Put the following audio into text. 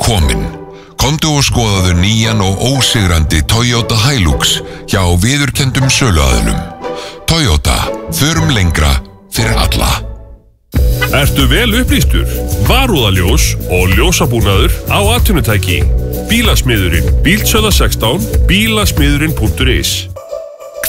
komin. Komdu og skoðaðu nýjan og ósigrandi Toyota Hilux hjá viðurkenndum söluaðilum. Toyota, förum lengra fyrir alla. Ertu vel upplýstur? Varúðaljós og ljósabúnaður á atvinnutæki. Bílasmiðurinn, Bílsöða 16, bílasmiðurinn.is